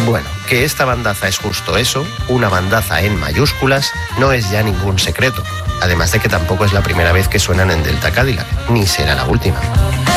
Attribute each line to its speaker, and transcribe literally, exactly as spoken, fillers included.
Speaker 1: Bueno, que esta bandaza es justo eso, una bandaza en mayúsculas, no es ya ningún secreto. Además de que tampoco es la primera vez que suenan en Delta Cadillac, ni será la última.